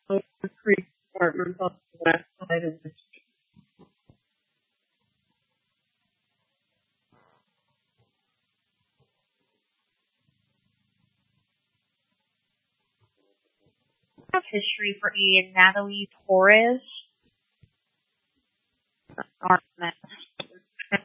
those Creek apartments on the west side of the street. Have history for a Natalie Torres apartment.